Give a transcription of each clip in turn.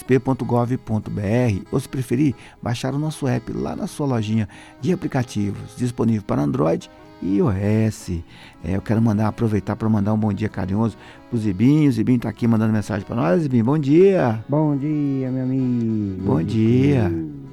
sp.gov.br, ou se preferir, baixar o nosso app lá na sua lojinha de aplicativos, disponível para Android e iOS. Eu quero aproveitar para mandar um bom dia carinhoso pro Zibinho. O Zibinho tá aqui mandando mensagem para nós. Zibinho, bom dia. Bom dia, meu amigo. Bom dia.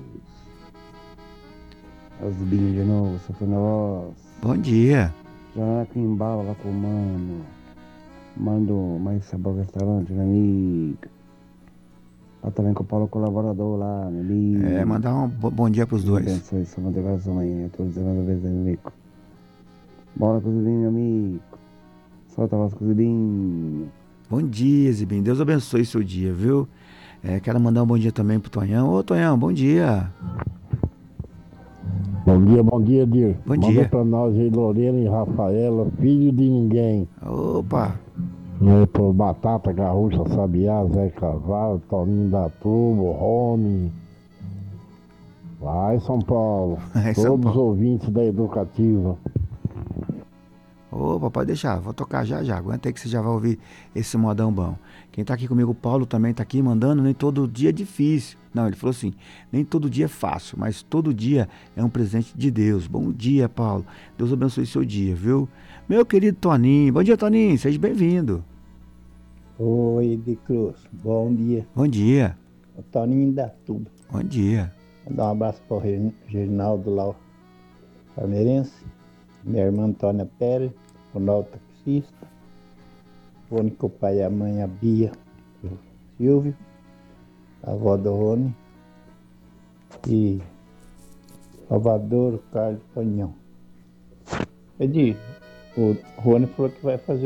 É o Zibinho de novo, sou foi voz. Bom dia. Já que embala lá com o mano. Mando mais sabor restaurante, meu amigo. Lá também com o Paulo colaborador lá, meu amigo. Mandar um bom dia pros dois. Abençoe sua motivação aí, todos os vezes, meu amigo. Bora com o Zibinho, meu amigo. Solta a voz com o Zibinho. Bom dia, Zibinho. Deus abençoe seu dia, viu? Quero mandar um bom dia também pro Tonhão. Ô, Tonhão, bom dia. Bom dia, Dir. Bom Manda dia. pra nós aí, Lorena e Rafaela, filho de ninguém. Opa. Por Batata, Garrucha, Sabiá, Zé Carvalho, Toninho da Turbo, Rony. Vai, São Paulo. Todos os ouvintes da Educativa. Opa, pode deixar, vou tocar já. Aguenta aí que você já vai ouvir esse modão bom. Quem tá aqui comigo, o Paulo, também tá aqui mandando. Nem todo dia é difícil. Não, ele falou assim, nem todo dia é fácil, mas todo dia é um presente de Deus. Bom dia, Paulo. Deus abençoe seu dia, viu? Meu querido Toninho. Bom dia, Toninho. Seja bem-vindo. Oi, de Cruz. Bom dia. Bom dia. O Toninho da Tuba. Bom dia. Vou dar um abraço para o Reginaldo lá, o palmeirense. Minha irmã Antônia Pérez, o Naldo taxista. O único pai e a mãe, a Bia, o Silvio. A avó do Rony. E Salvador, o Carlos Tonhão. Edir, o Rony falou que vai fazer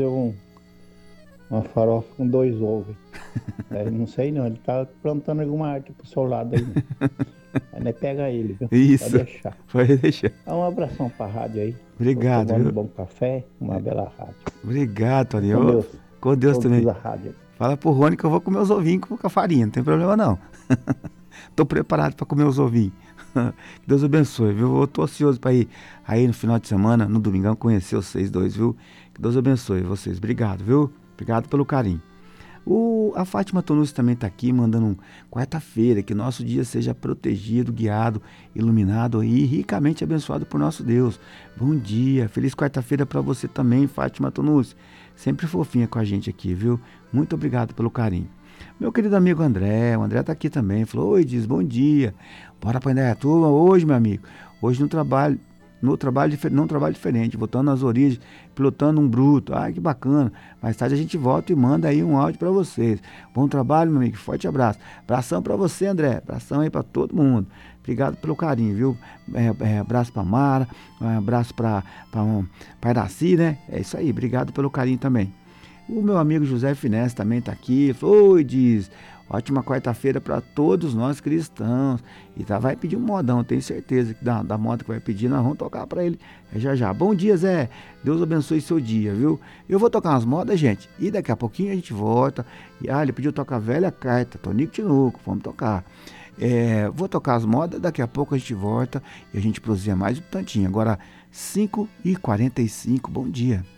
uma farofa com 2 ovos. Não sei não, ele tá plantando alguma arte pro seu lado aí. Aí nós pega ele, viu? Isso. Pode deixar. Um abração pra rádio aí. Obrigado, tomando viu? um bom café, uma bela rádio. Obrigado, Toninho. Com Deus. Com Deus também. Rádio. Fala pro Rony que eu vou comer os ovinhos com a farinha, não tem problema não. Tô preparado para comer os ovinhos. Que Deus abençoe, viu? Eu tô ansioso para ir aí no final de semana, no domingão, conhecer vocês dois, viu? Que Deus abençoe vocês. Obrigado, viu? Obrigado pelo carinho. A Fátima Tonucci também tá aqui, mandando quarta-feira, que nosso dia seja protegido, guiado, iluminado e ricamente abençoado por nosso Deus. Bom dia, feliz quarta-feira para você também, Fátima Tonucci. Sempre fofinha com a gente aqui, viu? Muito obrigado pelo carinho. Meu querido amigo André, o André tá aqui também, falou, oi, diz, bom dia. Bora pra Indaiatuba hoje, meu amigo. Hoje não trabalho diferente, voltando às origens, pilotando um bruto. Ah, que bacana. Mais tarde a gente volta e manda aí um áudio para vocês. Bom trabalho, meu amigo. Forte abraço. Abração para você, André. Abração aí para todo mundo. Obrigado pelo carinho, viu? Abraço para Mara, abraço para Iraci, né? É isso aí. Obrigado pelo carinho também. O meu amigo José Finesse também está aqui. Falou, oi, diz. Ótima quarta-feira para todos nós cristãos. E vai pedir um modão, tenho certeza que da moda que vai pedir, nós vamos tocar para ele já. Bom dia, Zé. Deus abençoe seu dia, viu? Eu vou tocar umas modas, gente, e daqui a pouquinho a gente volta. E ele pediu tocar Velha Carta, Tonico Tinoco, vamos tocar. Vou tocar as modas, daqui a pouco a gente volta e a gente proseia mais um tantinho. Agora, 5h45, bom dia.